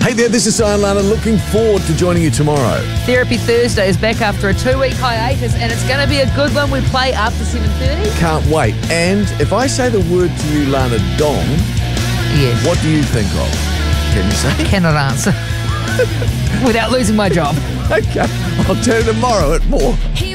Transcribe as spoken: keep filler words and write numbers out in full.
Hey there, this is Zion Lana. Looking forward to joining you tomorrow. Therapy Thursday is back after a two-week hiatus, and it's going to be a good one. We play after seven thirty. Can't wait. And if I say the word to you, Lana, dong, Yes. what do you think of? Can you say? Cannot answer without losing my job. Okay, I'll tell you tomorrow at more.